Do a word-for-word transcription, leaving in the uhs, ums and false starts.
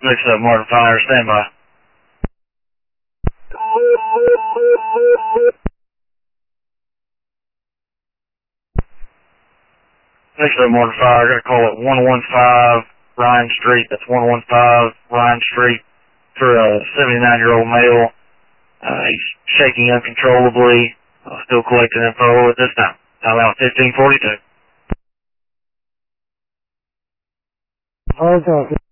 Mix up Martin Fire, stand by. Mix up Martin Fire, got a call at one one five Ryan Street. That's one one five Ryan Street for a seventy-nine-year-old male. Uh, he's shaking uncontrollably. Uh, still collecting info at this time. Time out fifteen forty-two. Hold on.